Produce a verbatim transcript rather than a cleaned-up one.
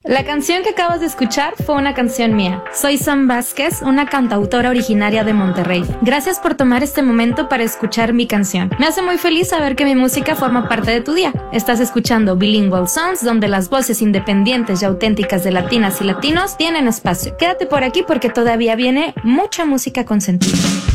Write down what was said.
La canción que acabas de escuchar fue una canción mía. Soy Sam Vázquez, una cantautora originaria de Monterrey. Gracias por tomar este momento para escuchar mi canción. Me hace muy feliz saber que mi música forma parte de tu día. Estás escuchando Bilingual Sounds, donde las voces independientes y auténticas de latinas y latinos tienen espacio. Quédate por aquí porque todavía viene mucha música con sentido.